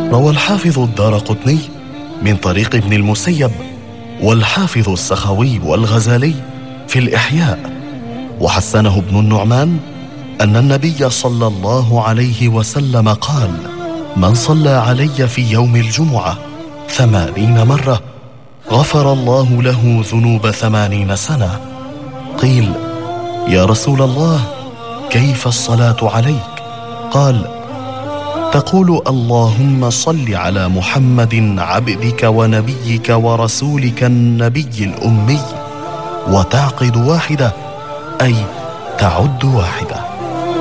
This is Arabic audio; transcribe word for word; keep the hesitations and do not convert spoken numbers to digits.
روى الحافظ الدارقطني من طريق ابن المسيب والحافظ السخاوي والغزالي في الإحياء وحسنه ابن النعمان أن النبي صلى الله عليه وسلم قال: من صلى علي في يوم الجمعة ثمانين مرة غفر الله له ذنوب ثمانين سنة. قيل: يا رسول الله، كيف الصلاة عليك؟ قال: تقول اللهم صل على محمد عبدك ونبيك ورسولك النبي الأمي، وتعقد واحدة أي تعد واحدة.